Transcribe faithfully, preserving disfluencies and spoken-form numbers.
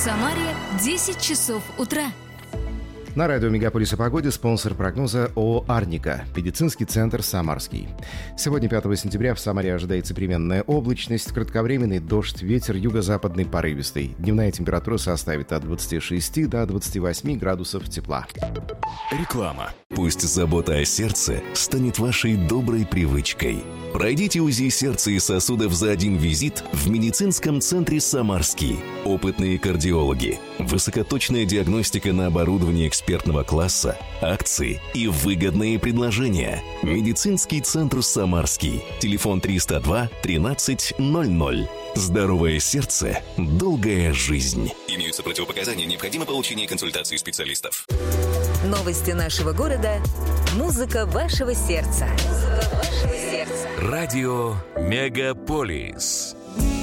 Самаре десять часов утра. На радио «Мегаполис» о погоде спонсор прогноза ООО «Арника», медицинский центр «Самарский». Сегодня, пятого сентября, в Самаре ожидается переменная облачность, кратковременный дождь, ветер юго-западный порывистый. Дневная температура составит от двадцати шести до двадцати восьми градусов тепла. Реклама. Пусть забота о сердце станет вашей доброй привычкой. Пройдите УЗИ сердца и сосудов за один визит в медицинском центре «Самарский». Опытные кардиологи, высокоточная диагностика на оборудовании экспертного класса, акции и выгодные предложения. Медицинский центр «Самарский». Телефон триста два тринадцать ноль ноль. Здоровое сердце, долгая жизнь. Имеются противопоказания, необходимо получение консультации специалистов. Новости нашего города. Музыка вашего сердца. Музыка вашего сердца. Радио «Мегаполис».